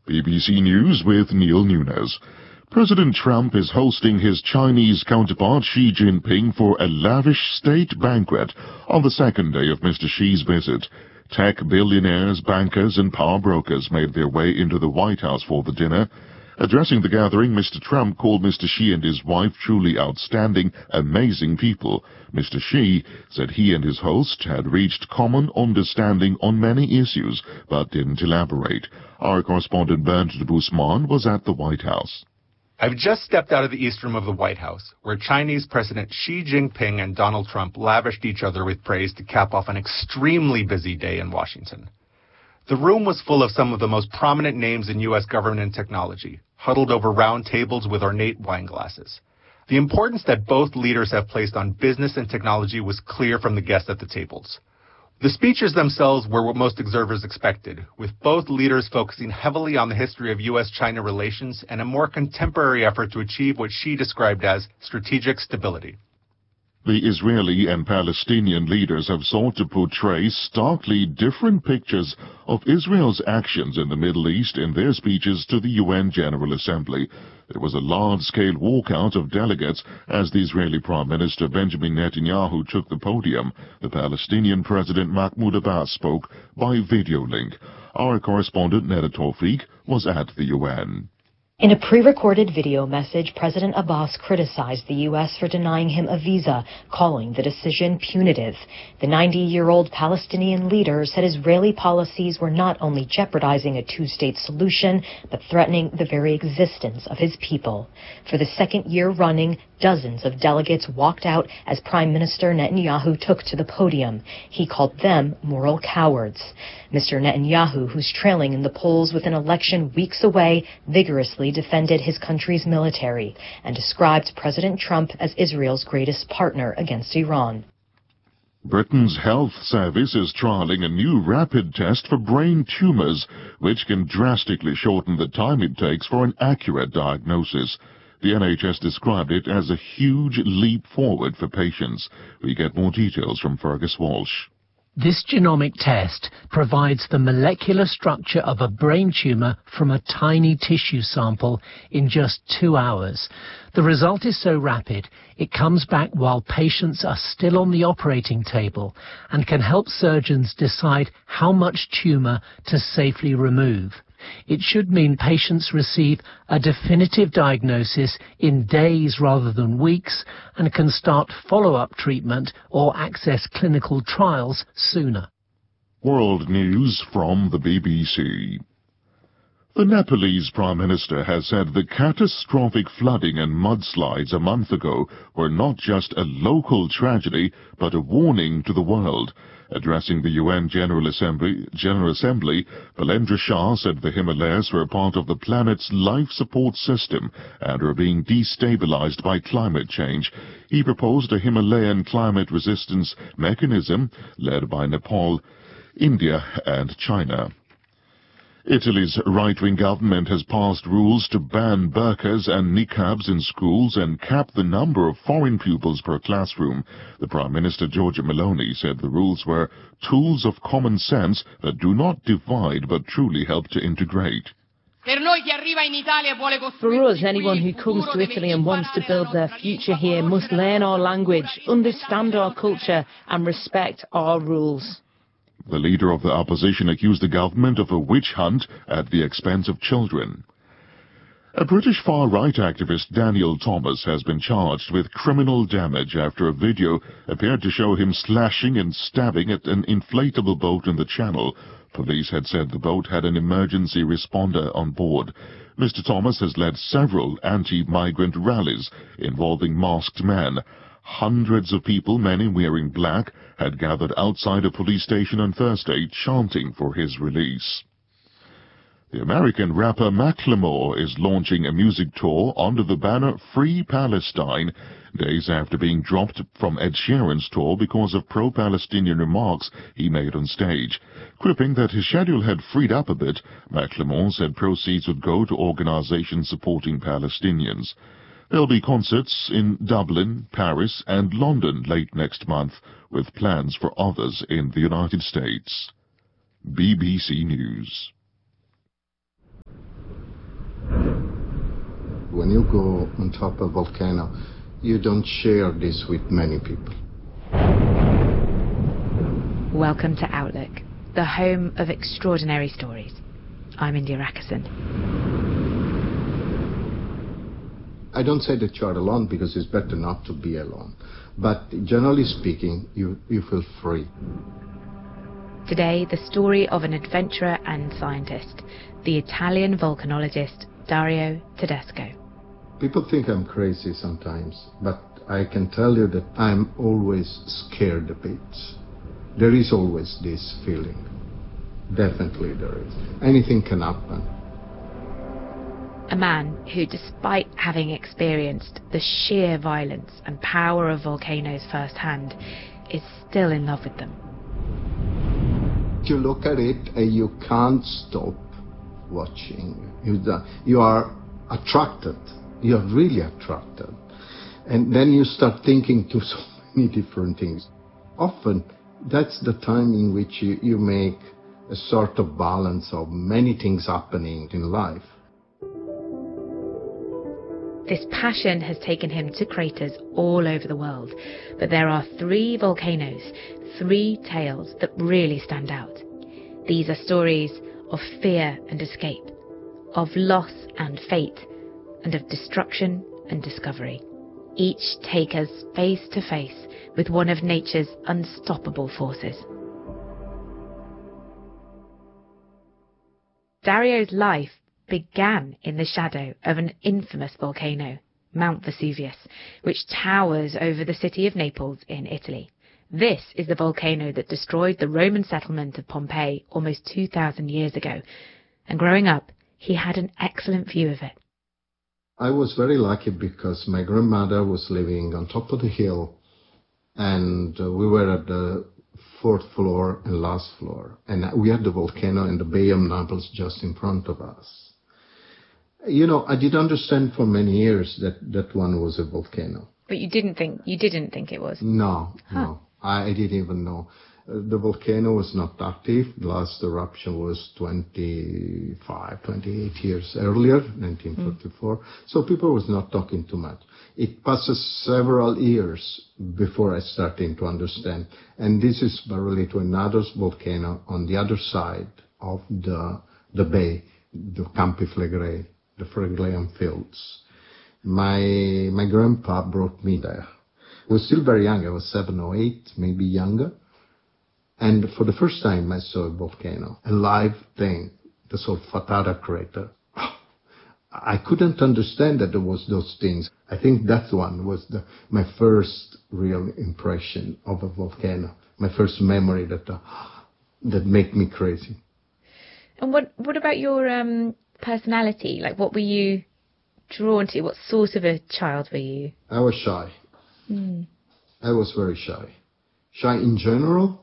BBC News with Neil Nunes. President Trump is hosting his Chinese counterpart Xi Jinping for a lavish state banquet on the second day of Mr. Xi's visit. Tech billionaires, bankers, and power brokers made their way into the White House for the dinner. Addressing the gathering, Mr. Trump called Mr. Xi and his wife truly outstanding, amazing people. Mr. Xi said he and his host had reached common understanding on many issues, but didn't elaborate. Our correspondent Bernd de Busman was at the White House. I've just stepped out of the East Room of the White House, where Chinese President Xi Jinping and Donald Trump lavished each other with praise to cap off an extremely busy day in Washington. The room was full of some of the most prominent names in U.S. government and technology, huddled over round tables with ornate wine glasses. The importance that both leaders have placed on business and technology was clear from the guests at the tables. The speeches themselves were what most observers expected, with both leaders focusing heavily on the history of U.S.-China relations and a more contemporary effort to achieve what Xi described as strategic stability. The Israeli and Palestinian leaders have sought to portray starkly different pictures of Israel's actions in the Middle East in their speeches to the UN General Assembly. There was a large-scale walkout of delegates as the Israeli Prime Minister Benjamin Netanyahu took the podium. The Palestinian President Mahmoud Abbas spoke by video link. Our correspondent Neda Tawfiq was at the UN. In a pre-recorded video message, President Abbas criticized the U.S. for denying him a visa, calling the decision punitive. The 90-year-old Palestinian leader said Israeli policies were not only jeopardizing a two-state solution, but threatening the very existence of his people. For the second year running, dozens of delegates walked out as Prime Minister Netanyahu took to the podium. He called them moral cowards. Mr. Netanyahu, who's trailing in the polls with an election weeks away, vigorously defended his country's military and described President Trump as Israel's greatest partner against Iran. Britain's health service is trialling a new rapid test for brain tumors, which can drastically shorten the time it takes for an accurate diagnosis. The NHS described it as a huge leap forward for patients. We get more details from Fergus Walsh. This genomic test provides the molecular structure of a brain tumor from a tiny tissue sample in just 2 hours. The result is so rapid, it comes back while patients are still on the operating table and can help surgeons decide how much tumor to safely remove. It should mean patients receive a definitive diagnosis in days rather than weeks and can start follow-up treatment or access clinical trials sooner. World news from the BBC. The Nepalese Prime Minister has said the catastrophic flooding and mudslides a month ago were not just a local tragedy, but a warning to the world. Addressing the UN General Assembly, Balendra Shah said the Himalayas were part of the planet's life support system and are being destabilized by climate change. He proposed a Himalayan climate resistance mechanism led by Nepal, India, and China. Italy's right-wing government has passed rules to ban burqas and niqabs in schools and cap the number of foreign pupils per classroom. The Prime Minister Giorgia Meloni said the rules were tools of common sense that do not divide but truly help to integrate. For us, anyone who comes to Italy and wants to build their future here must learn our language, understand our culture and respect our rules. The leader of the opposition accused the government of a witch hunt at the expense of children. A British far-right activist, Daniel Thomas, has been charged with criminal damage after a video appeared to show him slashing and stabbing at an inflatable boat in the Channel. Police had said the boat had an emergency responder on board. Mr. Thomas has led several anti-migrant rallies involving masked men. Hundreds of people, many wearing black, had gathered outside a police station on Thursday chanting for his release. The American rapper Macklemore is launching a music tour under the banner Free Palestine, days after being dropped from Ed Sheeran's tour because of pro-Palestinian remarks he made on stage. Quipping that his schedule had freed up a bit, Macklemore said proceeds would go to organizations supporting Palestinians. There'll be concerts in Dublin, Paris, and London late next month, with plans for others in the United States. BBC News. when you go on top of a volcano, you don't share this with many people. Welcome to Outlook, the home of extraordinary stories. I'm India Rakison. I don't say that you are alone because it's better not to be alone. But generally speaking, you feel free. Today, the story of an adventurer and scientist, the Italian volcanologist Dario Tedesco. People think I'm crazy sometimes, but I can tell you that I'm always scared a bit. There is always this feeling. Definitely there is. Anything can happen. A man who, despite having experienced the sheer violence and power of volcanoes firsthand, is still in love with them. You look at it and you can't stop watching. You are attracted. You are really attracted. And then you start thinking to so many different things. Often, that's the time in which you make a sort of balance of many things happening in life. This passion has taken him to craters all over the world, but there are 3 volcanoes, 3 tales that really stand out. These are stories of fear and escape, of loss and fate, and of destruction and discovery. Each take us face to face with one of nature's unstoppable forces. Dario's life began in the shadow of an infamous volcano, Mount Vesuvius, which towers over the city of Naples in Italy. This is the volcano that destroyed the Roman settlement of Pompeii almost 2,000 years ago, and growing up, he had an excellent view of it. I was very lucky because my grandmother was living on top of the hill, and we were at the 4th floor and last floor, and we had the volcano in the Bay of Naples just in front of us. You know, I did understand for many years that one was a volcano. But you didn't think it was? No, no. I didn't even know. The volcano was not active. The last eruption was 28 years earlier, 1944. So people was not talking too much. It passes several years before I started to understand. And this is related to another volcano on the other side of the bay, the Campi Flegrei, the Phlegrean fields. My grandpa brought me there. I was still very young. I was 7 or 8, maybe younger. And for the first time, I saw a volcano, a live thing, the Solfatara crater. I couldn't understand that there was those things. I think that one was my first real impression of a volcano, my first memory that made me crazy. And what about your personality? Like, what were you drawn to? What sort of a child were you? I was shy. I was very shy. Shy in general,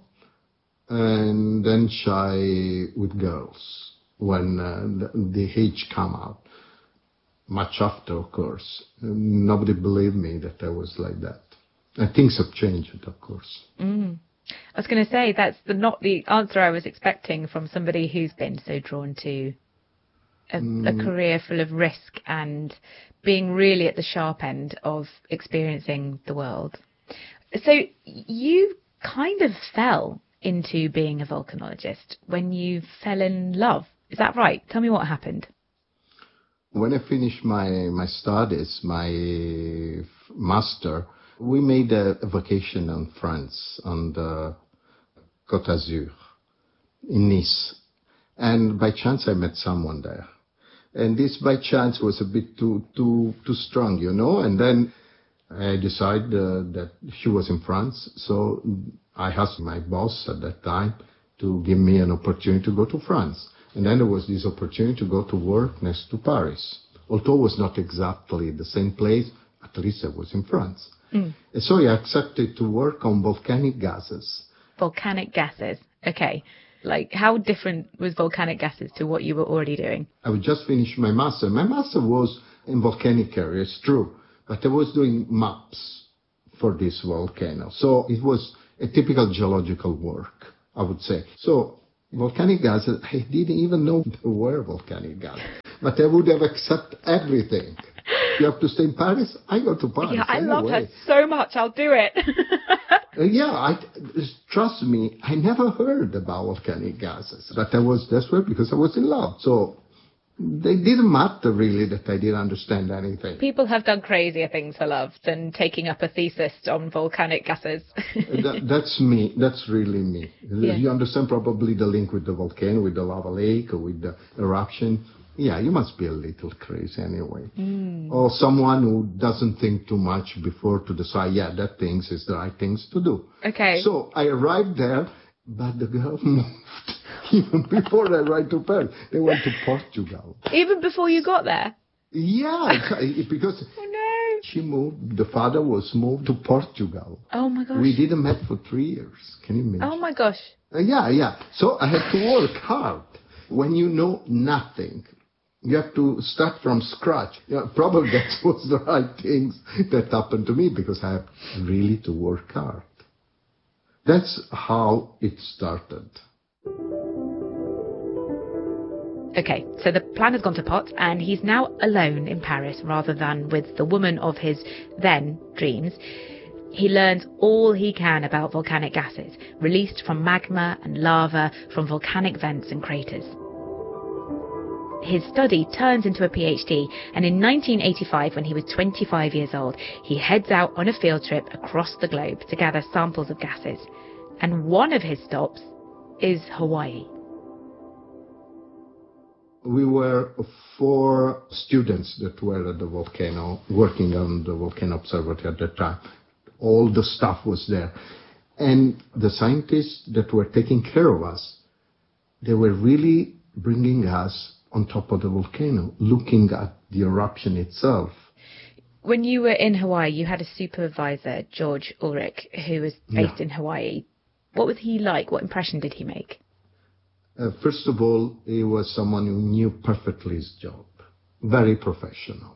and then shy with girls when the age came out. Much after, of course. Nobody believed me that I was like that. And things have changed, of course. I was going to say, that's not the answer I was expecting from somebody who's been so drawn to a career full of risk and being really at the sharp end of experiencing the world. So you kind of fell into being a volcanologist when you fell in love. Is that right? Tell me what happened. When I finished my studies, my master, we made a vacation in France, on the Côte d'Azur, in Nice. And by chance, I met someone there. And this by chance was a bit too strong, you know. And then I decided that she was in France. So I asked my boss at that time to give me an opportunity to go to France. And then there was this opportunity to go to work next to Paris. Although it was not exactly the same place, at least I was in France. And so I accepted to work on volcanic gases. Volcanic gases. Okay. Like, how different was volcanic gases to what you were already doing? I would just finish my master. My master was in volcanic areas, true. But I was doing maps for this volcano. So it was a typical geological work, I would say. So volcanic gases, I didn't even know there were volcanic gases. But I would have accepted everything. you have to stay in Paris, I go to Paris. Yeah, I anyway. love her so much. I'll do it. Trust me, I never heard about volcanic gases, but I was desperate because I was in love. So they didn't matter really that I didn't understand anything. People have done crazier things for love than taking up a thesis on volcanic gases. That's me. That's really me. Yeah. You understand probably the link with the volcano, with the lava lake, or with the eruption. Yeah, you must be a little crazy anyway. Or someone who doesn't think too much before to decide, yeah, that things is the right things to do. Okay. So I arrived there, but the girl moved. Even before I arrived to Paris, they went to Portugal. Even before you got there? Yeah, because she moved, the father was moved to Portugal. Oh my gosh. We didn't met for 3 years. Can you imagine? Oh my gosh. Yeah. So I had to work hard. When you know nothing, you have to start from scratch. Yeah, probably that was the right things that happened to me because I had really to work hard. That's how it started. Okay, so the plan has gone to pot and he's now alone in Paris rather than with the woman of his then dreams. He learns all he can about volcanic gases released from magma and lava from volcanic vents and craters. His study turns into a PhD, and in 1985, when he was 25 years old, he heads out on a field trip across the globe to gather samples of gases. And one of his stops is Hawaii. We were 4 students that were at the volcano, working on the volcano observatory at that time. All the staff was there. And the scientists that were taking care of us, they were really bringing us on top of the volcano, looking at the eruption itself. When you were in Hawaii, you had a supervisor, George Ulrich, who was based in Hawaii. What was he like? What impression did he make? First of all, he was someone who knew perfectly his job, very professional.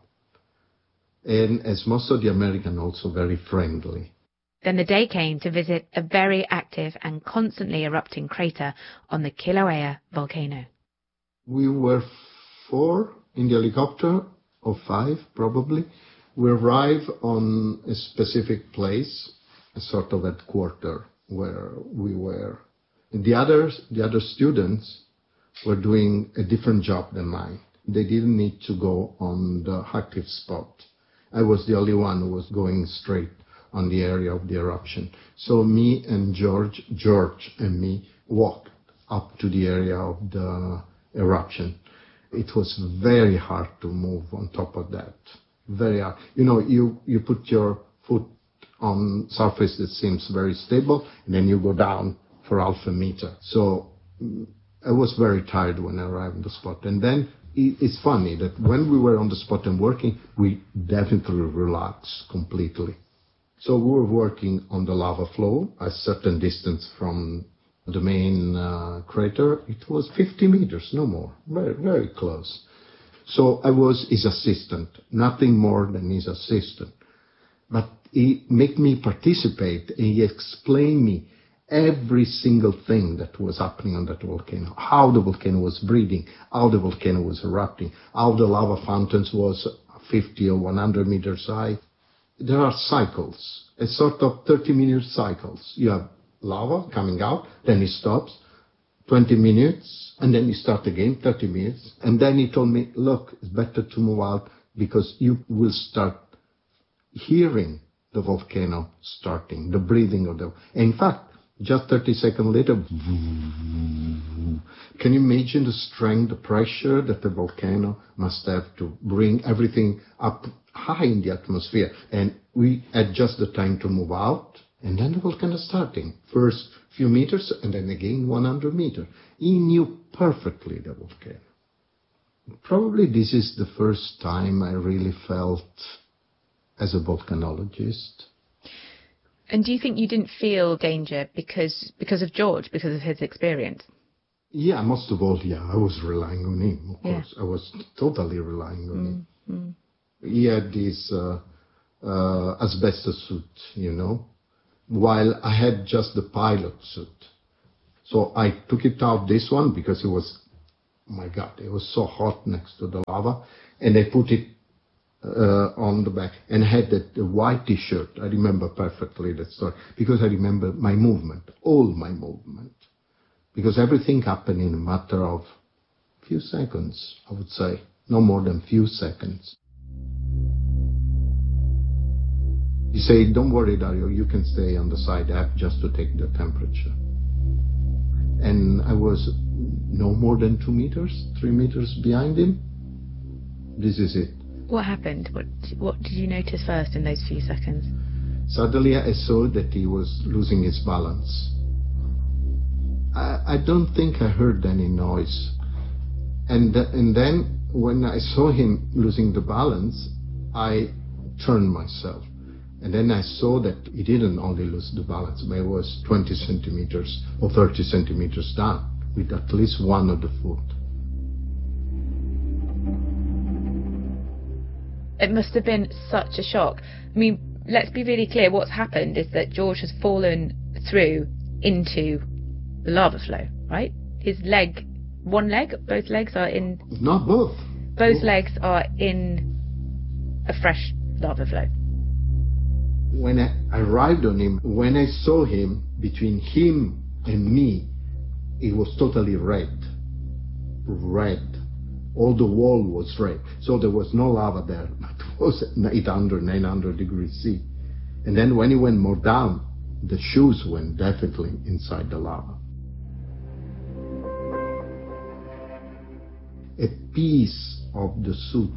And as most of the Americans, also very friendly. Then the day came to visit a very active and constantly erupting crater on the Kilauea volcano. We were 4 in the helicopter, or 5 probably. We arrived on a specific place, a sort of headquarters where we were. And the other students were doing a different job than mine. They didn't need to go on the active spot. I was the only one who was going straight on the area of the eruption. So me and George and me walked up to the area of the eruption. It was very hard to move on top of that. Very hard. You put your foot on surface that seems very stable, and then you go down for half a meter. So I was very tired when I arrived on the spot. And then it's funny that when we were on the spot and working, we definitely relaxed completely. So we were working on the lava flow a certain distance from the main crater. It was 50 meters, no more, very, very close. So I was his assistant, nothing more than his assistant. But he made me participate, and he explained me every single thing that was happening on that volcano, how the volcano was breathing, how the volcano was erupting, how the lava fountains was 50 or 100 meters high. There are cycles, a sort of 30-minute cycles. You have lava coming out, then it stops, 20 minutes, and then you start again, 30 minutes. And then he told me, look, it's better to move out because you will start hearing the volcano starting, the breathing of the... In fact, just 30 seconds later, can you imagine the strength, the pressure that the volcano must have to bring everything up high in the atmosphere? And we had just the time to move out, and then the volcano starting. First few meters, and then again 100 meters. He knew perfectly the volcano. Probably this is the first time I really felt as a volcanologist. And do you think you didn't feel danger because of George, because of his experience? Yeah, most of all, yeah, I was relying on him, of course. I was totally relying on him. He had this asbestos suit, while I had just the pilot suit. So I took it out, this one, because it was, oh my God, it was so hot next to the lava. And I put it on the back, and had that white T-shirt. I remember perfectly that story, because I remember my movement, all my movement. Because everything happened in a matter of few seconds, I would say. No more than few seconds. He said, "Don't worry, Dario, you can stay on the side. I have just to take the temperature." And I was no more than 2 meters, 3 meters behind him. This is it. What happened? What did you notice first in those few seconds? Suddenly I saw that he was losing his balance. I don't think I heard any noise. And then when I saw him losing the balance, I turned myself. And then I saw that he didn't only lose the balance, but it was 20 centimeters or 30 centimeters down, with at least one of the foot. It must have been such a shock. I mean, let's be really clear. What's happened is that George has fallen through into the lava flow, right? His leg, one leg, both legs are in... Not both. Both legs are in a fresh lava flow. When I arrived on him, when I saw him, between him and me, it was totally red. Red. All the wall was red. So there was no lava there. It was 800, 900 degrees C. And then when he went more down, the shoes went definitely inside the lava. A piece of the suit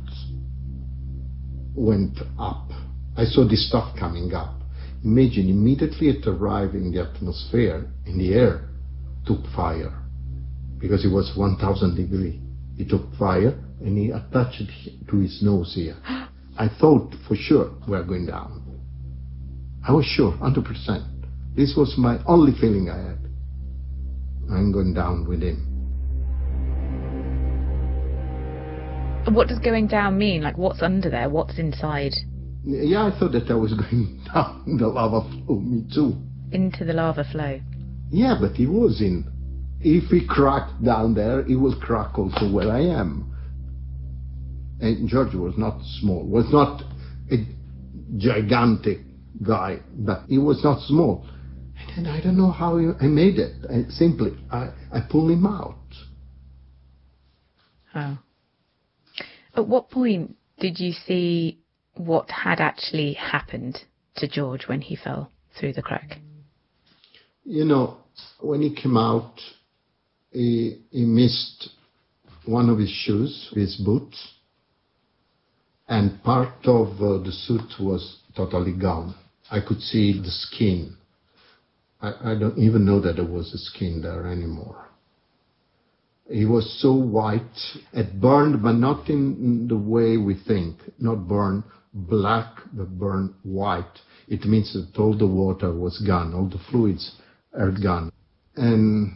went up. I saw this stuff coming up. Imagine, immediately it arrived in the atmosphere, in the air, took fire. Because it was 1000 degrees. It took fire and he attached it to his nose here. I thought for sure we were going down. I was sure, 100%. This was my only feeling I had. I'm going down with him. What does going down mean? Like, what's under there? What's inside? Yeah, I thought that I was going down the lava flow, me too. Into the lava flow? Yeah, but he was in. If he cracked down there, he will crack also where I am. And George was not small, was not a gigantic guy, but he was not small. And I don't know how I made it. I pulled him out. Oh. At what point did you see what had actually happened to George when he fell through the crack? You know, when he came out, he missed one of his shoes, his boot, and part of the suit was totally gone. I could see the skin. I don't even know that there was a skin there anymore. He was so white, it burned, but not in the way we think. Not burned black, but burned white. It means that all the water was gone, all the fluids are gone. And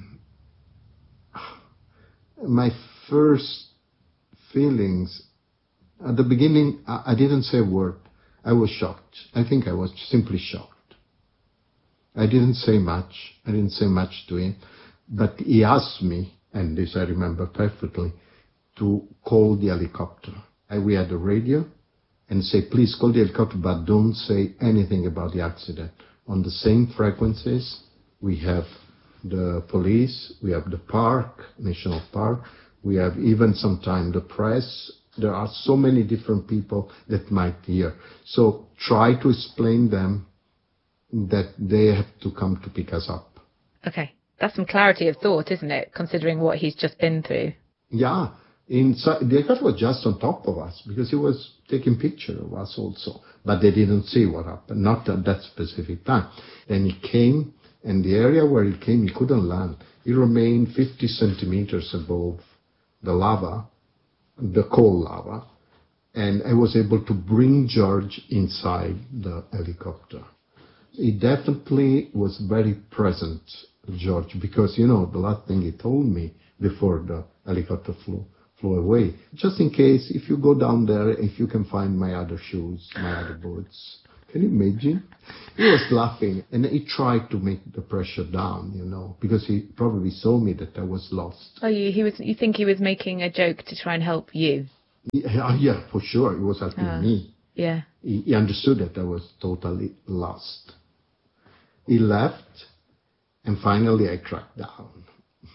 my first feelings, at the beginning, I didn't say a word. I was shocked. I think I was simply shocked. I didn't say much. I didn't say much to him. But he asked me, and this I remember perfectly, to call the helicopter. We had a radio, and say, please call the helicopter, but don't say anything about the accident. On the same frequencies, we have the police, we have the park, national park, we have even sometimes the press. There are so many different people that might hear. So try to explain them that they have to come to pick us up. Okay. That's some clarity of thought, isn't it, considering what he's just been through? Yeah. The helicopter was just on top of us because he was taking pictures of us also. But they didn't see what happened, not at that specific time. Then he came, and the area where he came, he couldn't land. He remained 50 centimeters above the lava, the cold lava, and I was able to bring George inside the helicopter. He definitely was very present, George, because, you know, the last thing he told me before the helicopter flew away, just in case, if you go down there, if you can find my other shoes, my other boots. Can you imagine? He was laughing, and he tried to make the pressure down, you know, because he probably saw me that I was lost. Oh, you think he was making a joke to try and help you? Yeah, for sure. It was helping me. Yeah. He understood that I was totally lost. He left, and finally I cracked down.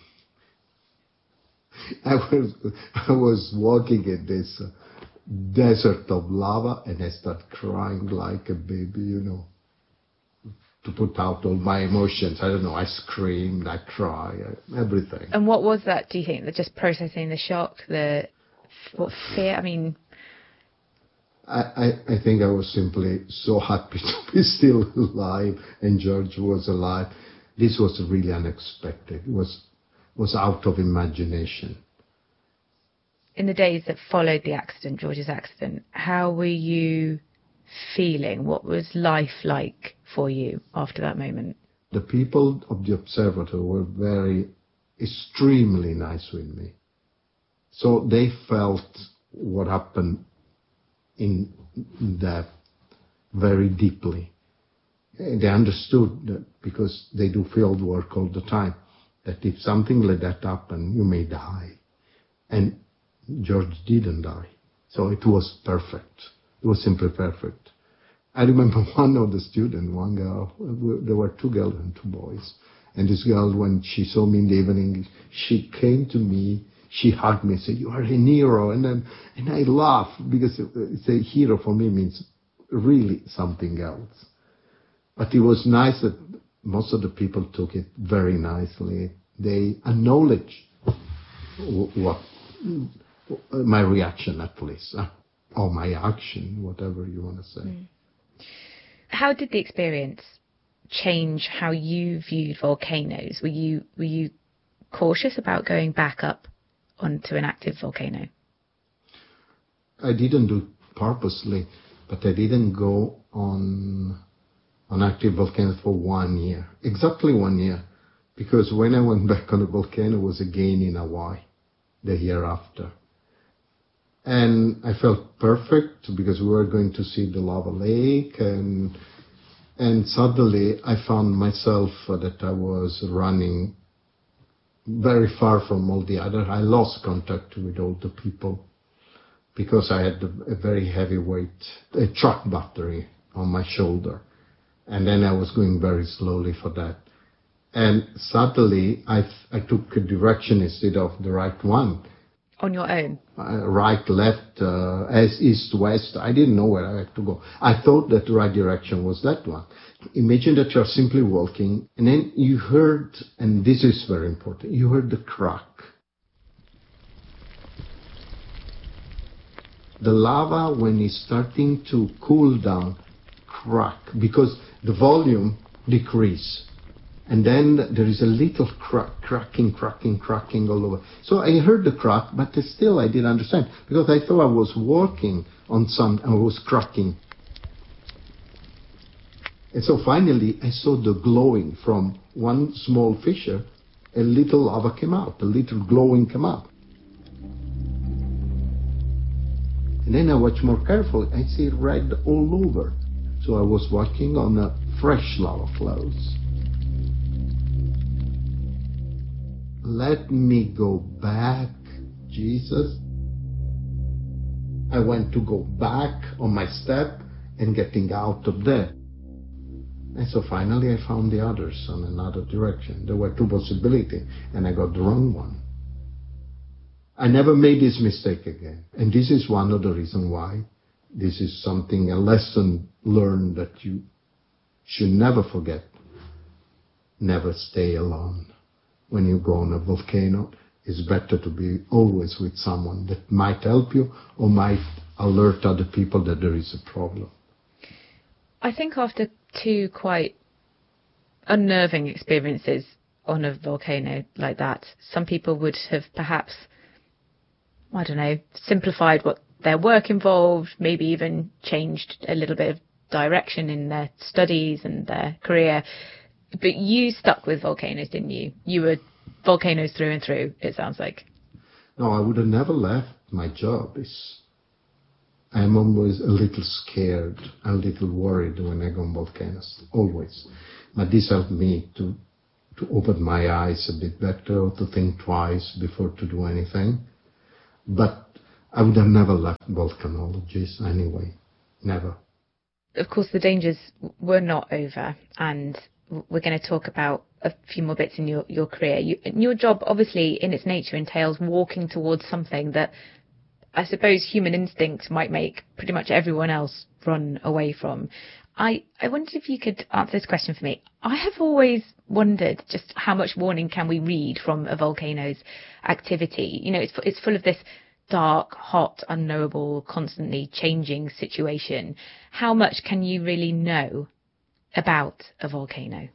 I was walking in this desert of lava, and I started crying like a baby, to put out all my emotions. I don't know, I screamed, I cried, everything. And what was that, do you think? Just processing the shock, what fear? I mean... I think I was simply so happy to be still alive, and George was alive. This was really unexpected. It was out of imagination. In the days that followed the accident, George's accident, how were you feeling? What was life like for you after that moment? The people of the observatory were extremely nice with me. So they felt what happened in that very deeply. They understood that, because they do field work all the time, that if something like that happens, you may die. And George didn't die. So it was perfect. It was simply perfect. I remember one of the students, one girl, there were 2 girls and 2 boys. And this girl, when she saw me in the evening, she came to me, she hugged me and said, "You are a hero." And I laughed, because it's a hero for me means really something else. But it was nice that most of the people took it very nicely. They acknowledged what my reaction, at least, or my action, whatever you want to say. How did the experience change how you viewed volcanoes? Were you cautious about going back up onto an active volcano? I didn't do it purposely, but I didn't go on active volcanoes for 1 year, exactly 1 year, because when I went back on the volcano was again in Hawaii, the year after. And I felt perfect, because we were going to see the lava lake, and suddenly I found myself that I was running very far from all the other. I lost contact with all the people, because I had a very heavy weight, a truck battery on my shoulder. And then I was going very slowly for that. And suddenly I took a direction instead of the right one. On your own? Right, left, as east, west. I didn't know where I had to go. I thought that the right direction was that one. Imagine that you're simply walking, and then you heard, and this is very important, you heard the crack. The lava, when it's starting to cool down, crack, because the volume decrease. And then there is a little cracking all over. So I heard the crack, but still I didn't understand, because I thought I was walking on some, and it was cracking. And so finally I saw the glowing from one small fissure, a little lava came out, a little glowing came out. And then I watched more carefully, I see red all over. So I was walking on a fresh lava flows. Let me go back, Jesus. I went to go back on my step and getting out of there. And so finally I found the others on another direction. There were 2 possibilities, and I got the wrong one. I never made this mistake again. And this is one of the reasons why this is something, a lesson learned that you should never forget. Never stay alone. When you go on a volcano, it's better to be always with someone that might help you or might alert other people that there is a problem. I think after 2 quite unnerving experiences on a volcano like that, some people would have perhaps, I don't know, simplified what their work involved, maybe even changed a little bit of direction in their studies and their career. But you stuck with volcanoes, didn't you? You were volcanoes through and through, it sounds like. No, I would have never left my job. I'm always a little scared, a little worried when I go on volcanoes, always. But this helped me to open my eyes a bit better, to think twice before to do anything. But I would have never left volcanologists anyway. Never. Of course, the dangers were not over, and we're going to talk about a few more bits in your career. Your job, obviously, in its nature, entails walking towards something that I suppose human instinct might make pretty much everyone else run away from. I wondered if you could answer this question for me. I have always wondered just how much warning can we read from a volcano's activity. You know, it's full of this dark, hot, unknowable, constantly changing situation. How much can you really know about a volcano?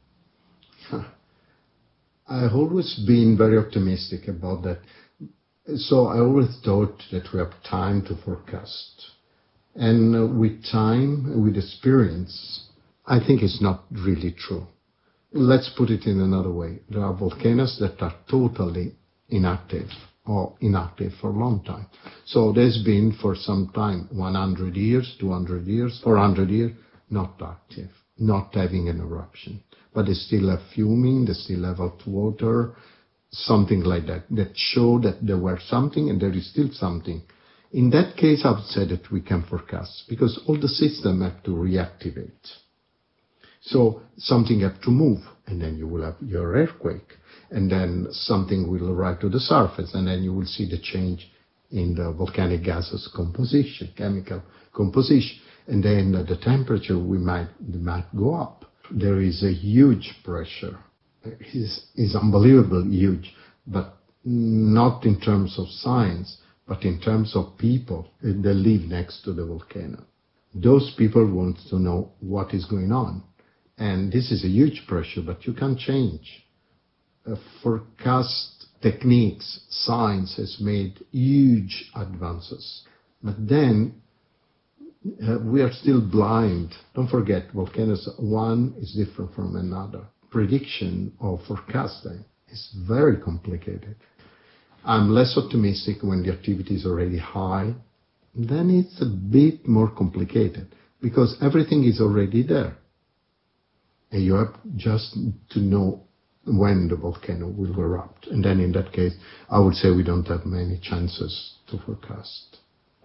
I've always been very optimistic about that. So I always thought that we have time to forecast. And with time, with experience, I think it's not really true. Let's put it in another way. There are volcanoes that are totally inactive or inactive for a long time. So there's been for some time, 100 years, 200 years, 400 years, not active, not having an eruption. But they still have fuming, they still have hot water, something like that show that there were something and there is still something. In that case, I would say that we can forecast because all the systems have to reactivate. So something have to move, and then you will have your earthquake, and then something will rise to the surface, and then you will see the change in the volcanic gases composition, chemical composition, and then the temperature might go up. There is a huge pressure. Is unbelievable huge, but not in terms of science, but in terms of people that live next to the volcano. Those people want to know what is going on. And this is a huge pressure, but you can change. Forecast techniques, science has made huge advances. But then we are still blind. Don't forget, volcanoes, one is different from another. Prediction or forecasting is very complicated. I'm less optimistic when the activity is already high. Then it's a bit more complicated because everything is already there. And you have just to know when the volcano will erupt. And then in that case, I would say we don't have many chances to forecast.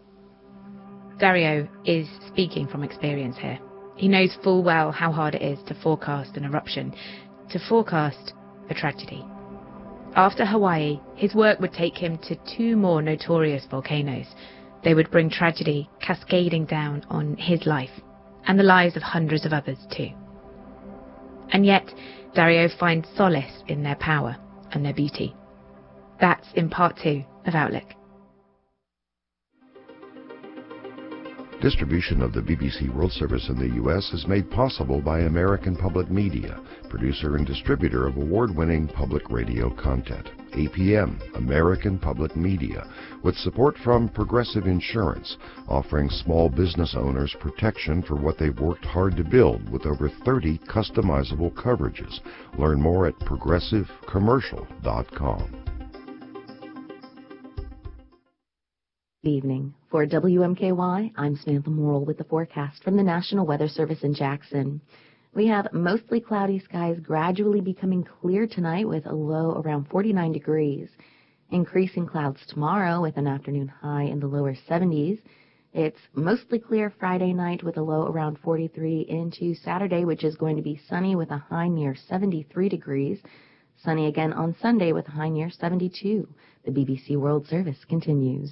Dario is speaking from experience here. He knows full well how hard it is to forecast an eruption, to forecast a tragedy. After Hawaii, his work would take him to two more notorious volcanoes. They would bring tragedy cascading down on his life, and the lives of hundreds of others too. And yet, Dario finds solace in their power and their beauty. That's in part 2 of Outlook. Distribution of the BBC World Service in the U.S. is made possible by American Public Media, producer and distributor of award-winning public radio content. APM, American Public Media, with support from Progressive Insurance, offering small business owners protection for what they've worked hard to build with over 30 customizable coverages. Learn more at progressivecommercial.com. Good evening. For WMKY, I'm Samantha Morrill with the forecast from the National Weather Service in Jackson. We have mostly cloudy skies gradually becoming clear tonight with a low around 49 degrees. Increasing clouds tomorrow with an afternoon high in the lower 70s. It's mostly clear Friday night with a low around 43 into Saturday, which is going to be sunny with a high near 73 degrees. Sunny again on Sunday with a high near 72. The BBC World Service continues.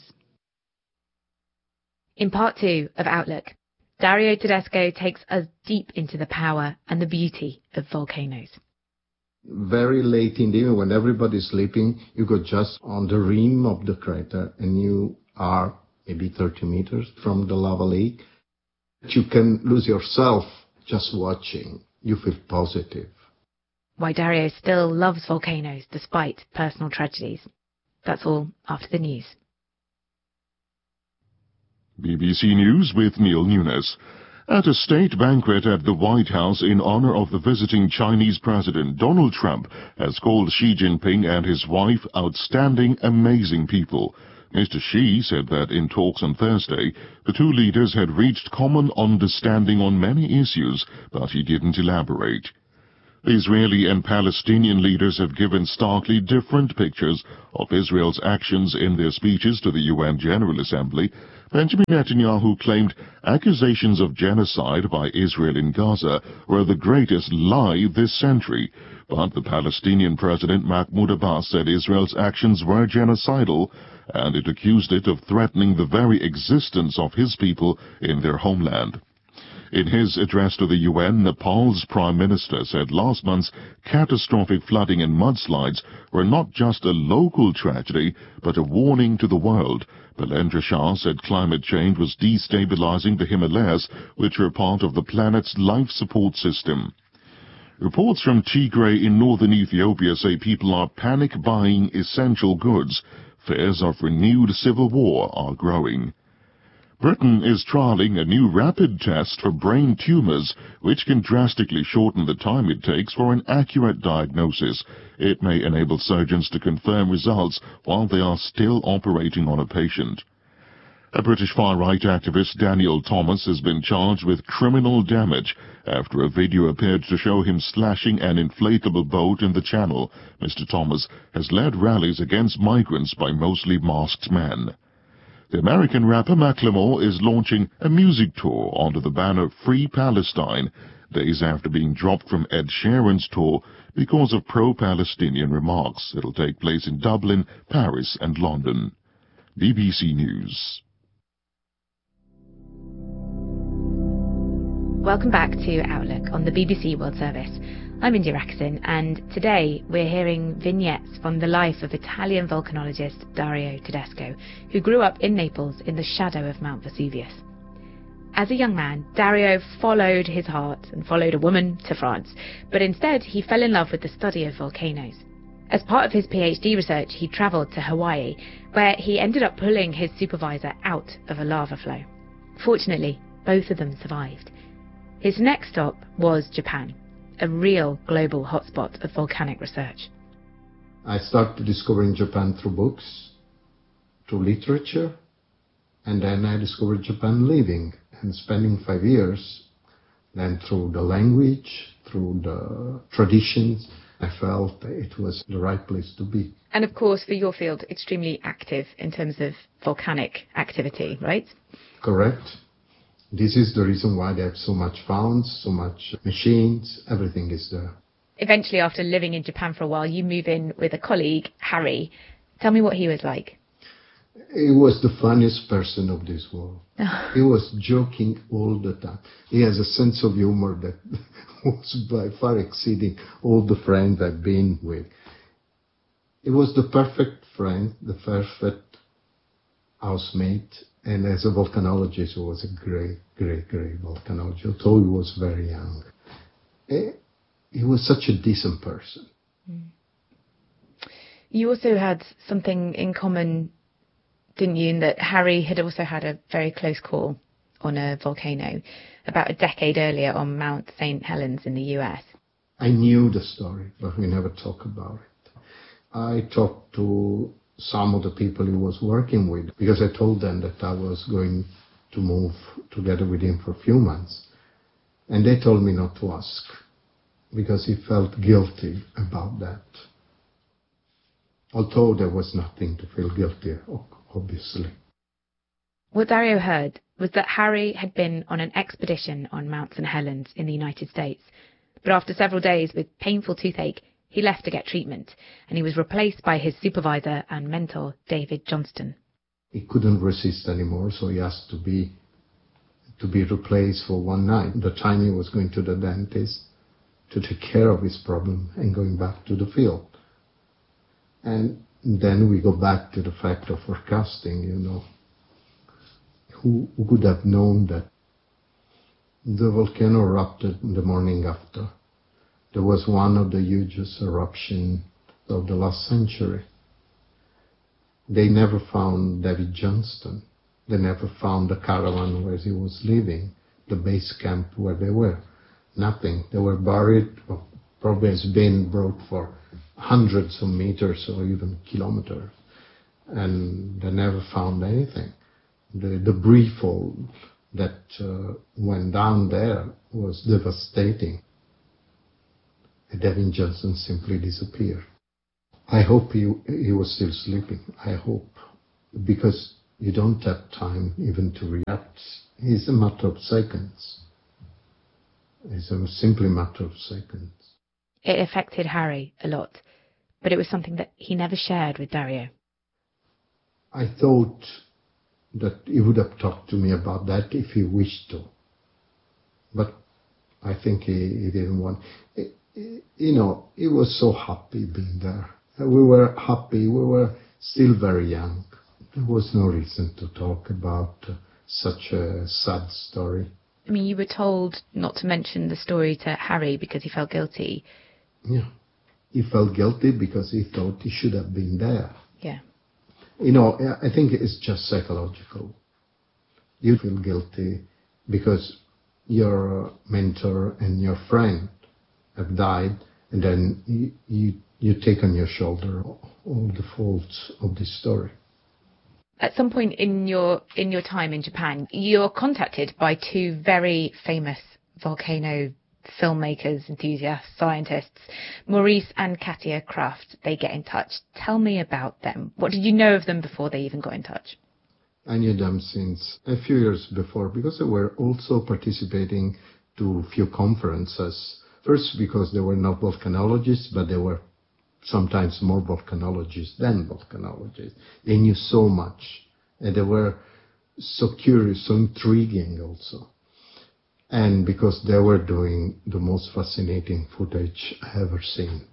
In part 2 of Outlook, Dario Tedesco takes us deep into the power and the beauty of volcanoes. Very late in the evening, when everybody's sleeping, you go just on the rim of the crater and you are maybe 30 meters from the lava lake. You can lose yourself just watching. You feel positive. Why Dario still loves volcanoes despite personal tragedies. That's all after the news. BBC News with Neil Nunes. At a state banquet at the White House in honor of the visiting Chinese President, Donald Trump has called Xi Jinping and his wife outstanding, amazing people. Mr. Xi said that in talks on Thursday, the two leaders had reached common understanding on many issues, but he didn't elaborate. The Israeli and Palestinian leaders have given starkly different pictures of Israel's actions in their speeches to the UN General Assembly. Benjamin Netanyahu claimed accusations of genocide by Israel in Gaza were the greatest lie this century, but the Palestinian President Mahmoud Abbas said Israel's actions were genocidal, and it accused it of threatening the very existence of his people in their homeland. In his address to the UN, Nepal's Prime Minister said last month's catastrophic flooding and mudslides were not just a local tragedy, but a warning to the world. Balendra Shah said climate change was destabilizing the Himalayas, which are part of the planet's life support system. Reports from Tigray in northern Ethiopia say people are panic-buying essential goods. Fears of renewed civil war are growing. Britain is trialling a new rapid test for brain tumors, which can drastically shorten the time it takes for an accurate diagnosis. It may enable surgeons to confirm results while they are still operating on a patient. A British far-right activist, Daniel Thomas, has been charged with criminal damage after a video appeared to show him slashing an inflatable boat in the Channel. Mr. Thomas has led rallies against migrants by mostly masked men. The American rapper Macklemore is launching a music tour under the banner Free Palestine, days after being dropped from Ed Sheeran's tour because of pro-Palestinian remarks. It'll take place in Dublin, Paris and London. BBC News. Welcome back to Outlook on the BBC World Service. I'm India Raksin, and today we're hearing vignettes from the life of Italian volcanologist Dario Tedesco, who grew up in Naples in the shadow of Mount Vesuvius. As a young man, Dario followed his heart and followed a woman to France, but instead he fell in love with the study of volcanoes. As part of his PhD research, he travelled to Hawaii, where he ended up pulling his supervisor out of a lava flow. Fortunately, both of them survived. His next stop was Japan, a real global hotspot of volcanic research. I started discovering Japan through books, through literature, and then I discovered Japan living and spending 5 years. Then through the language, through the traditions, I felt it was the right place to be. And of course, for your field, extremely active in terms of volcanic activity, right? Correct. This is the reason why they have so much funds, so much machines, everything is there. Eventually, after living in Japan for a while, you move in with a colleague, Harry. Tell me what he was like. He was the funniest person of this world. He was joking all the time. He has a sense of humor that was by far exceeding all the friends I've been with. He was the perfect friend, the perfect housemate. And as a volcanologist, he was a great volcanologist, although he was very young. He was such a decent person. You also had something in common, didn't you, in that Harry had also had a very close call on a volcano about a decade earlier on Mount St. Helens in the US. I knew the story, but we never talked about it. I talked to some of the people he was working with, because I told them that I was going to move together with him for a few months. And they told me not to ask, because he felt guilty about that. Although there was nothing to feel guilty of, obviously. What Dario heard was that Harry had been on an expedition on Mount St. Helens in the United States, but after several days with painful toothache, he left to get treatment, and he was replaced by his supervisor and mentor, David Johnston. He couldn't resist anymore, so he asked to be replaced for one night. The time he was going to the dentist to take care of his problem and going back to the field. And then we go back to the fact of forecasting, Who could have known that the volcano erupted the morning after? There was one of the hugest eruptions of the last century. They never found David Johnston. They never found the caravan where he was living, the base camp where they were. Nothing. They were buried, or probably has been brought for hundreds of meters or even kilometers. And they never found anything. The debris fall that went down there was devastating. and Devin Johnson simply disappeared. I hope he was still sleeping. I hope. Because you don't have time even to react. It's a matter of seconds. It's simply a matter of seconds. It affected Harry a lot, but it was something that he never shared with Dario. I thought that he would have talked to me about that if he wished to. But I think he didn't want. He was so happy being there. We were happy. We were still very young. There was no reason to talk about such a sad story. I mean, you were told not to mention the story to Harry because he felt guilty. Yeah. He felt guilty because he thought he should have been there. Yeah. I think it's just psychological. You feel guilty because your mentor and your friend have died, and then you take on your shoulder all the faults of this story. At some point in your time in Japan, you're contacted by two very famous volcano filmmakers, enthusiasts, scientists, Maurice and Katia Kraft. They get in touch. Tell me about them. What did you know of them before they even got in touch? I knew them since a few years before because they were also participating to a few conferences. First, because they were not volcanologists, but they were sometimes more volcanologists than volcanologists. They knew so much, and they were so curious, so intriguing also. And because they were doing the most fascinating footage I ever seen,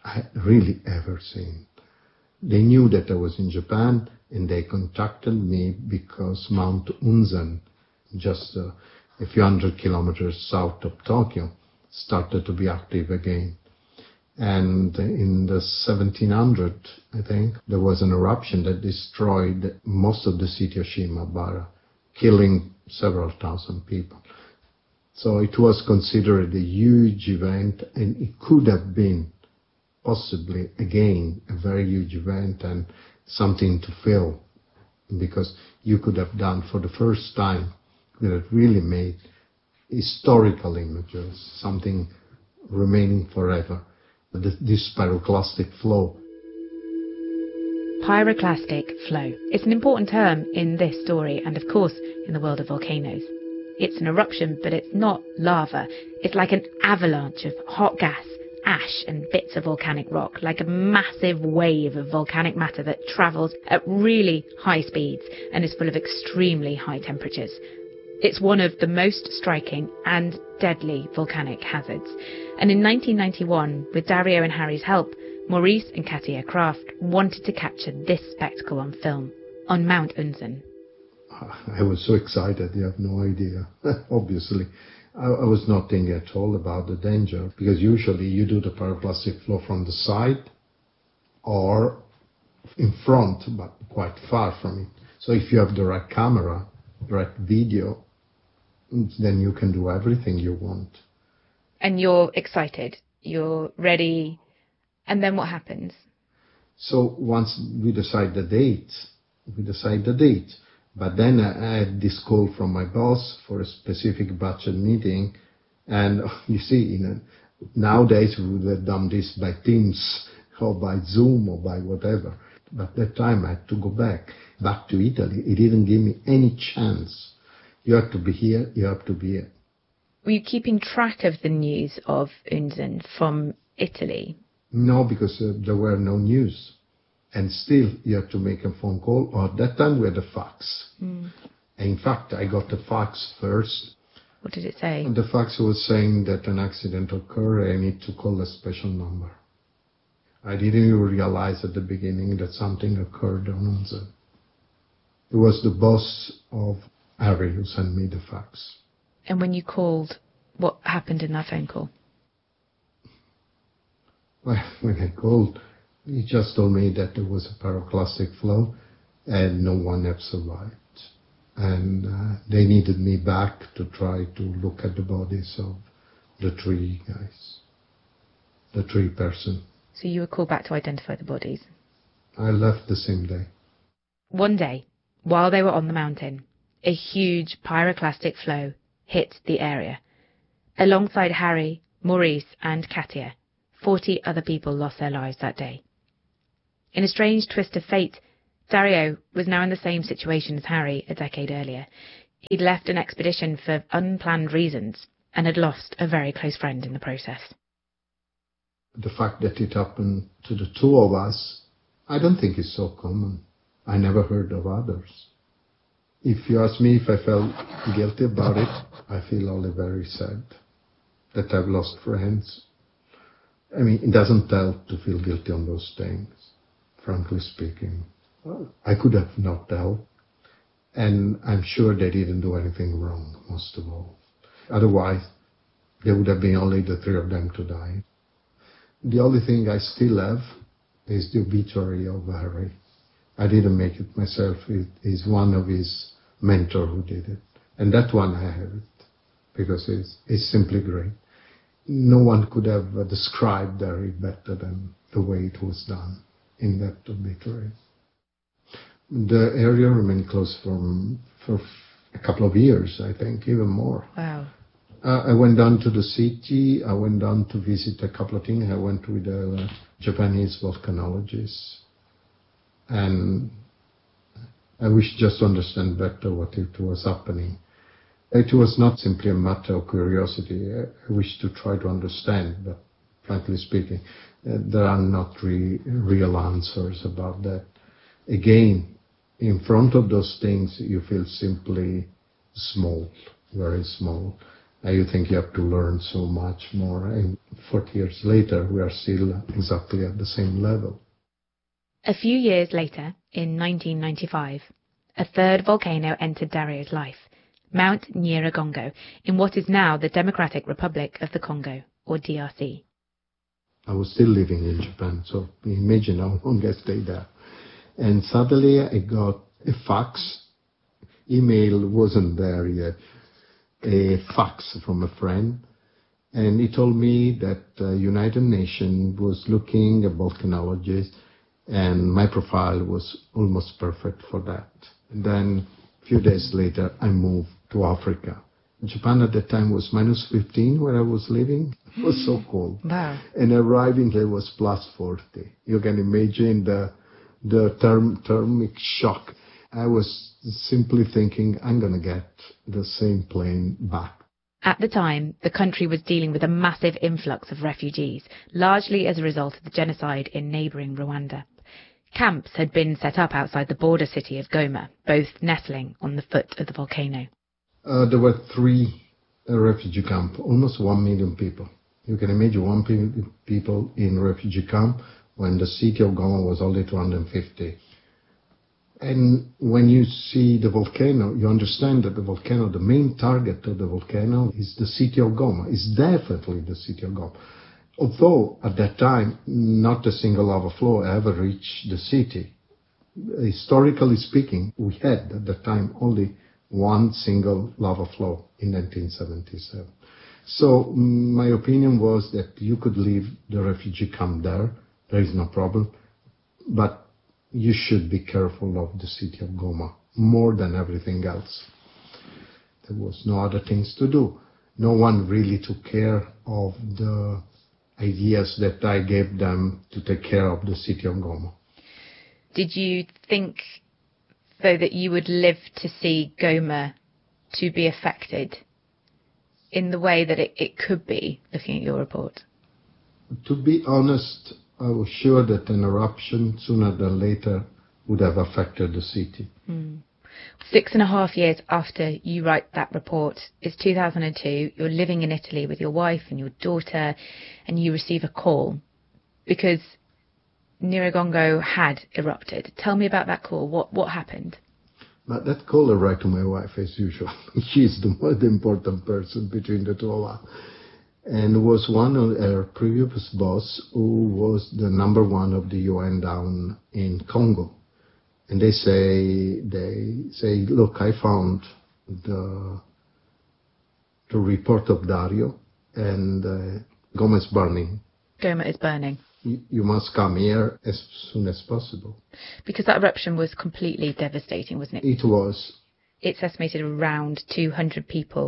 ever seen. They knew that I was in Japan, and they contacted me because Mount Unzen, just a few hundred kilometers south of Tokyo, started to be active again. And in the 1700, I think, there was an eruption that destroyed most of the city of Shimabara, killing several thousand people. So it was considered a huge event, and it could have been possibly, again, a very huge event and something to fill, because you could have done for the first time, you could have really made historical images, something remaining forever. This pyroclastic flow. Pyroclastic flow. It's an important term in this story and, of course, in the world of volcanoes. It's an eruption, but it's not lava. It's like an avalanche of hot gas, ash and bits of volcanic rock, like a massive wave of volcanic matter that travels at really high speeds and is full of extremely high temperatures. It's one of the most striking and deadly volcanic hazards. And in 1991, with Dario and Harry's help, Maurice and Katia Kraft wanted to capture this spectacle on film, on Mount Unzen. I was so excited, you have no idea. Obviously, I was not thinking at all about the danger, because usually you do the pyroclastic flow from the side or in front, but quite far from it. So if you have the right camera, the right video, then you can do everything you want. And you're excited, you're ready, and then what happens? So once we decide the date. But then I had this call from my boss for a specific budget meeting, and you see, nowadays we would have done this by Teams or by Zoom or by whatever. But that time I had to go back to Italy. It didn't give me any chance. You have to be here, you have to be here. Were you keeping track of the news of Unzen from Italy? No, because there were no news. And still, you have to make a phone call, or at that time we had a fax. Mm. In fact, I got the fax first. What did it say? And the fax was saying that an accident occurred, I need to call a special number. I didn't even realize at the beginning that something occurred on Unzen. It was the boss of Harry who sent me the fax. And when you called, what happened in that phone call? Well, when I called, he just told me that there was a pyroclastic flow and no one had survived. And they needed me back to try to look at the bodies of the three guys, the three person. So you were called back to identify the bodies? I left the same day. One day, while they were on the mountain, a huge pyroclastic flow hit the area. Alongside Harry, Maurice and Katia, 40 other people lost their lives that day. In a strange twist of fate, Dario was now in the same situation as Harry a decade earlier. He'd left an expedition for unplanned reasons and had lost a very close friend in the process. The fact that it happened to the two of us, I don't think is so common. I never heard of others. If you ask me if I felt guilty about it, I feel only very sad that I've lost friends. I mean, it doesn't help to feel guilty on those things, frankly speaking. I could have not helped, and I'm sure they didn't do anything wrong, most of all. Otherwise, there would have been only the three of them to die. The only thing I still have is the obituary of Harry. I didn't make it myself. It is one of his mentors who did it. And that one I have it, because it's simply great. No one could have described Harry better than the way it was done in that obituary. The area remained closed for a couple of years, I think, even more. Wow. I went down to the city. I went down to visit a couple of things. I went with a Japanese volcanologist. And I wish just to understand better what it was happening. It was not simply a matter of curiosity. I wish to try to understand, but frankly speaking, there are not real answers about that. Again, in front of those things, you feel simply small, very small. And you think you have to learn so much more. And 40 years later, we are still exactly at the same level. A few years later, in 1995, a third volcano entered Dario's life, Mount Nyiragongo, in what is now the Democratic Republic of the Congo, or DRC. I was still living in Japan, so imagine how long I stayed there. And suddenly I got a fax. Email wasn't there yet. A fax from a friend. And he told me that United Nations was looking at volcanologists, and my profile was almost perfect for that. And then a few days later, I moved to Africa. Japan at that time was minus 15 where I was living. It was so cold. Wow. And arriving there was plus 40. You can imagine the thermic shock. I was simply thinking, I'm going to get the same plane back. At the time, the country was dealing with a massive influx of refugees, largely as a result of the genocide in neighbouring Rwanda. Camps had been set up outside the border city of Goma, both nestling on the foot of the volcano. There were 3 refugee camps, almost 1 million people. You can imagine 1 million people in refugee camp when the city of Goma was only 250. And when you see the volcano, you understand that the volcano, the main target of the volcano is the city of Goma. It's definitely the city of Goma. Although at that time, not a single lava flow ever reached the city. Historically speaking, we had at that time only 1 single lava flow in 1977. So my opinion was that you could leave the refugee camp there. There is no problem. But you should be careful of the city of Goma more than everything else. There was no other things to do. No one really took care of the ideas that I gave them to take care of the city of Goma. Did you think, though, that you would live to see Goma to be affected in the way that it could be, looking at your report? To be honest, I was sure that an eruption sooner than later would have affected the city. 6.5 years after you write that report, it's 2002, you're living in Italy with your wife and your daughter, and you receive a call because Nyiragongo had erupted. Tell me about that call. What happened? But that call I write to my wife as usual. She's the most important person between the two of us. And was one of our previous boss who was the #1 of the UN down in Congo. And they say, look, I found the report of Dario, and Goma is burning. Goma is burning. You must come here as soon as possible. Because that eruption was completely devastating, wasn't it? It was. It's estimated around 200 people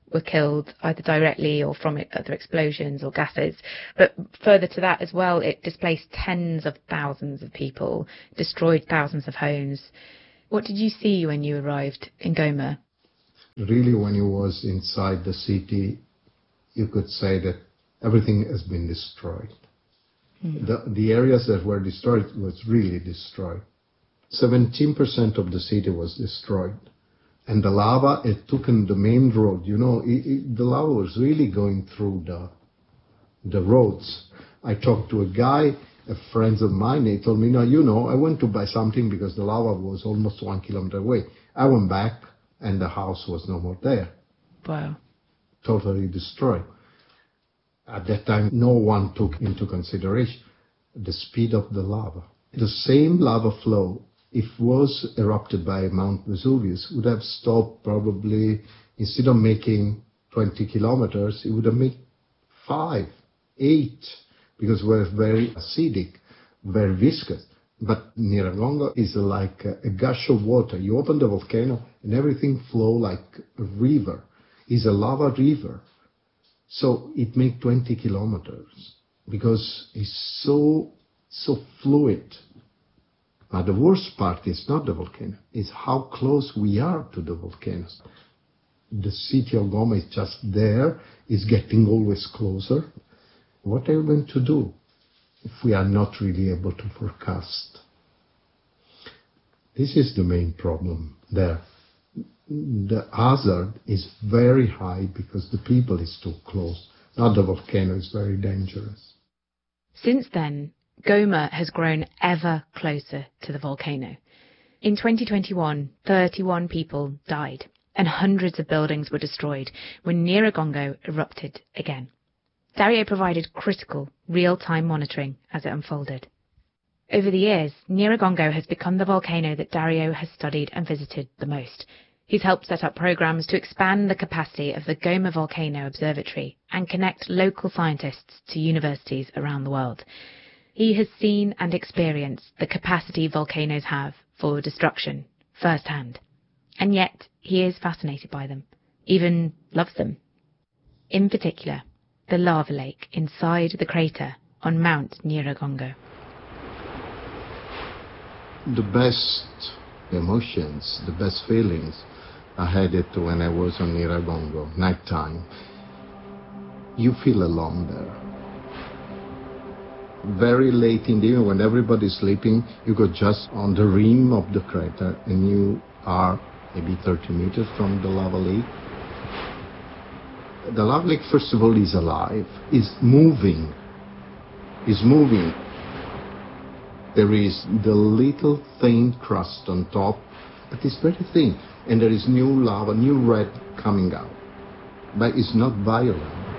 were killed either directly or from other explosions or gases. But further to that as well, it displaced tens of thousands of people, destroyed thousands of homes. What did you see when you arrived in Goma? Really, when you was inside the city, you could say that everything has been destroyed. The areas that were destroyed was really destroyed. 17% of the city was destroyed. And the lava, it took in the main road. The lava was really going through the roads. I talked to a guy, a friend of mine, he told me, I went to buy something because the lava was almost 1 kilometer away. I went back and the house was no more there. Wow. Totally destroyed. At that time, no one took into consideration the speed of the lava. The same lava flow, if was erupted by Mount Vesuvius, would have stopped probably, instead of making 20 kilometers, it would have made 5, 8, because we're very acidic, very viscous. But Nyiragongo is like a gush of water. You open the volcano and everything flow like a river. It's a lava river. So it makes 20 kilometers because it's so fluid. But the worst part is not the volcano, it's how close we are to the volcanoes. The city of Goma is just there, it's getting always closer. What are we going to do if we are not really able to forecast? This is the main problem there. The hazard is very high because the people is too close. Not the volcano is very dangerous. Since then, Goma has grown ever closer to the volcano. In 2021, 31 people died and hundreds of buildings were destroyed when Nyiragongo erupted again. Dario provided critical, real-time monitoring as it unfolded. Over the years, Nyiragongo has become the volcano that Dario has studied and visited the most. He's helped set up programs to expand the capacity of the Goma Volcano Observatory and connect local scientists to universities around the world. He has seen and experienced the capacity volcanoes have for destruction firsthand. And yet, he is fascinated by them, even loves them. In particular, the lava lake inside the crater on Mount Nyiragongo. The best emotions, the best feelings, I had it when I was on Nyiragongo, nighttime. You feel alone there. Very late in the evening, when everybody's sleeping, you go just on the rim of the crater and you are maybe 30 meters from the lava lake. The lava lake, first of all, is alive, is moving. There is the little thin crust on top, but it's very thin. And there is new lava, new red coming out. But it's not violent.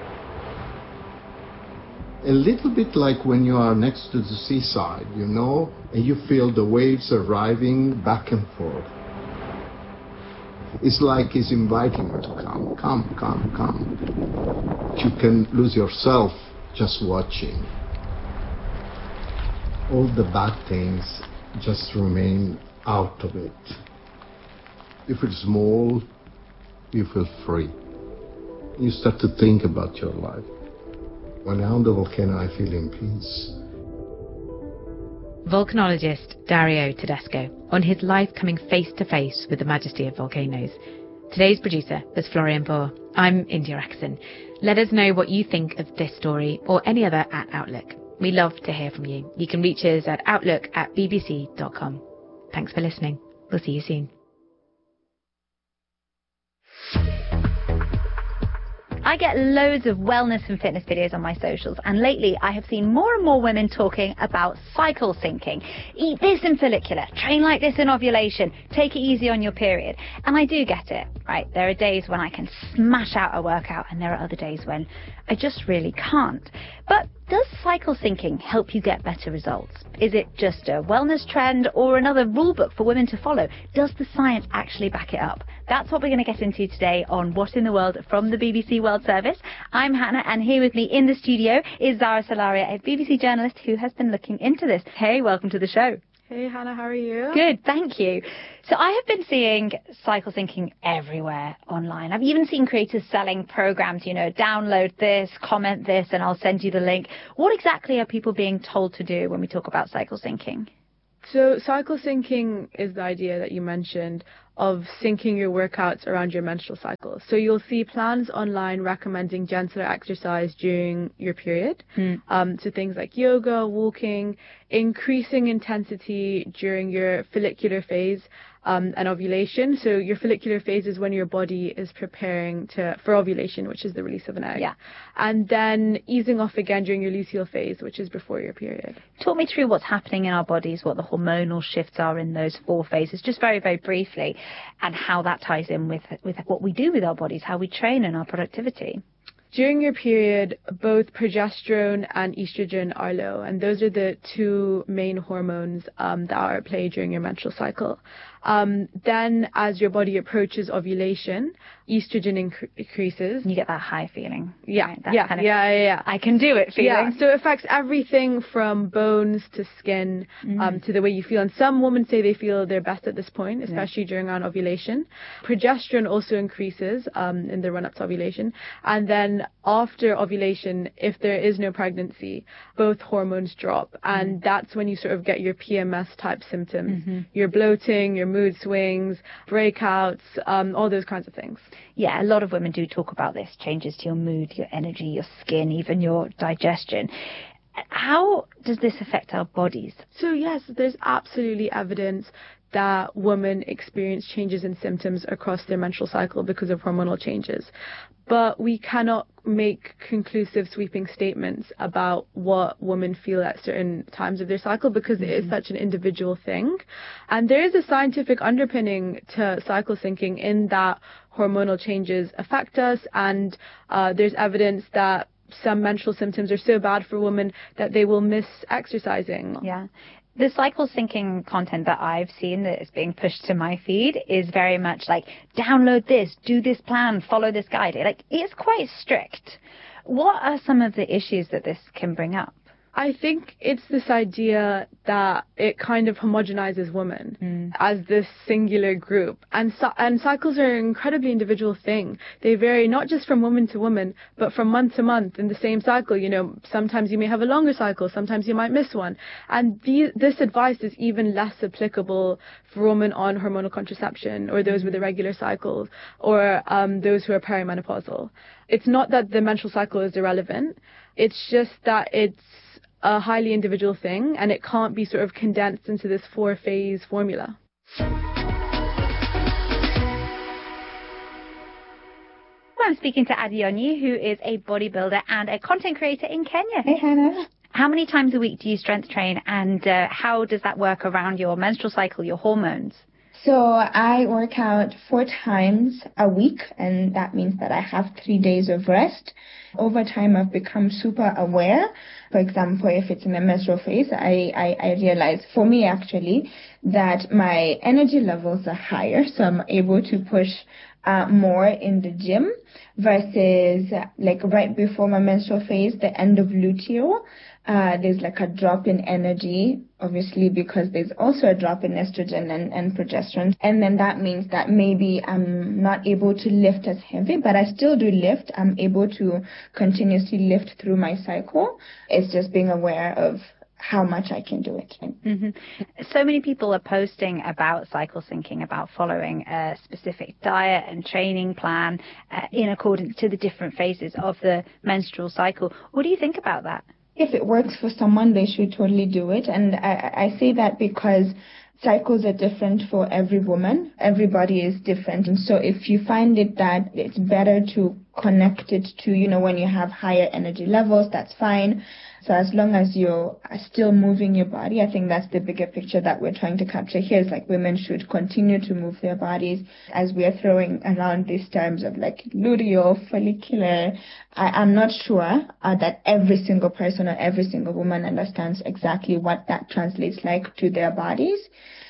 A little bit like when you are next to the seaside, and you feel the waves arriving back and forth. It's like it's inviting you to come. You can lose yourself just watching. All the bad things just remain out of it. You feel small, you feel free. You start to think about your life. When I'm on the volcano, I feel in peace. Volcanologist Dario Tedesco on his life coming face to face with the majesty of volcanoes. Today's producer was Florian Bohr. I'm India Axon. Let us know what you think of this story or any other at Outlook. We love to hear from you. You can reach us at outlook@bbc.com. Thanks for listening. We'll see you soon. I get loads of wellness and fitness videos on my socials, and lately I have seen more and more women talking about cycle syncing. Eat this in follicular, train like this in ovulation, take it easy on your period. And I do get it, right? There are days when I can smash out a workout, and there are other days when I just really can't. But does cycle syncing help you get better results? Is it just a wellness trend or another rule book for women to follow? Does the science actually back it up? That's what we're going to get into today on What in the World from the BBC World Service. I'm Hannah, and here with me in the studio is Zara Solaria, a BBC journalist who has been looking into this. Hey, welcome to the show. Hey, Hannah, how are you? Good, thank you. So I have been seeing cycle syncing everywhere online. I've even seen creators selling programs, download this, comment this, and I'll send you the link. What exactly are people being told to do when we talk about cycle syncing? So cycle syncing is the idea that you mentioned of syncing your workouts around your menstrual cycle. So you'll see plans online recommending gentler exercise during your period. So things like yoga, walking, increasing intensity during your follicular phase and ovulation. So your follicular phase is when your body is preparing for ovulation, which is the release of an egg. Yeah. And then easing off again during your luteal phase, which is before your period. Talk me through what's happening in our bodies, what the hormonal shifts are in those 4 phases, just very, very briefly, and how that ties in with what we do with our bodies, how we train and our productivity. During your period, both progesterone and estrogen are low, and those are the 2 main hormones that are at play during your menstrual cycle. Then, as your body approaches ovulation, estrogen increases. You get that high feeling. Yeah, right? Yeah. I can do it feeling. Yeah, so it affects everything from bones to skin, to the way you feel. And some women say they feel their best at this point, especially during around ovulation. Progesterone also increases in the run-up to ovulation. And then after ovulation, if there is no pregnancy, both hormones drop. And that's when you sort of get your PMS-type symptoms. Your bloating, your mood swings, breakouts, all those kinds of things. Yeah, a lot of women do talk about this, changes to your mood, your energy, your skin, even your digestion. How does this affect our bodies? So yes, there's absolutely evidence that women experience changes in symptoms across their menstrual cycle because of hormonal changes. But we cannot make conclusive sweeping statements about what women feel at certain times of their cycle because it is such an individual thing. And there is a scientific underpinning to cycle syncing in that hormonal changes affect us, and there's evidence that some menstrual symptoms are so bad for women that they will miss exercising. Yeah. The cycle syncing content that I've seen that is being pushed to my feed is very much like, download this, do this plan, follow this guide. Like, it's quite strict. What are some of the issues that this can bring up? I think it's this idea that it kind of homogenizes women as this singular group. And cycles are an incredibly individual thing. They vary not just from woman to woman, but from month to month in the same cycle. Sometimes you may have a longer cycle, sometimes you might miss one. And this advice is even less applicable for women on hormonal contraception or those with irregular cycles or those who are perimenopausal. It's not that the menstrual cycle is irrelevant. It's just that it's a highly individual thing, and it can't be sort of condensed into this 4-phase formula. I'm speaking to Adeyemi, who is a bodybuilder and a content creator in Kenya. Hey, Hannah. How many times a week do you strength train, and how does that work around your menstrual cycle, your hormones? So I work out 4 times a week, and that means that I have 3 days of rest. Over time, I've become super aware. For example, if it's in the menstrual phase, I realize, for me actually, that my energy levels are higher, so I'm able to push more in the gym versus like right before my menstrual phase, the end of luteal. There's like a drop in energy, obviously, because there's also a drop in estrogen and progesterone. And then that means that maybe I'm not able to lift as heavy, but I still do lift. I'm able to continuously lift through my cycle. It's just being aware of how much I can do it. So many people are posting about cycle syncing, about following a specific diet and training plan in accordance to the different phases of the menstrual cycle. What do you think about that? If it works for someone, they should totally do it. And I say that because cycles are different for every woman. Everybody is different. And so if you find it that it's better to connect it to, when you have higher energy levels, that's fine. So as long as you're still moving your body, I think that's the bigger picture that we're trying to capture here. Is like women should continue to move their bodies, as we are throwing around these terms of like luteal, follicular. I'm not sure that every single person or every single woman understands exactly what that translates like to their bodies.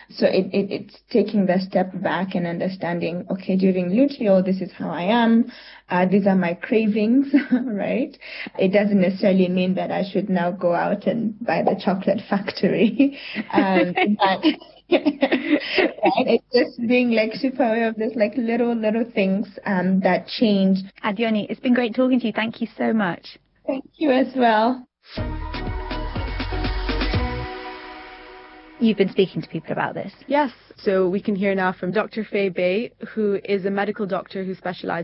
So it's taking the step back and understanding, okay, during luteal, this is how I am. These are my cravings, right? It doesn't necessarily mean that I should now go out and buy the chocolate factory. But right? It's just being like super aware of this, like little things that change. Adeyemi, it's been great talking to you. Thank you so much. Thank you as well. You've been speaking to people about this. Yes. So we can hear now from Dr. Fei Bei, who is a medical doctor who specializes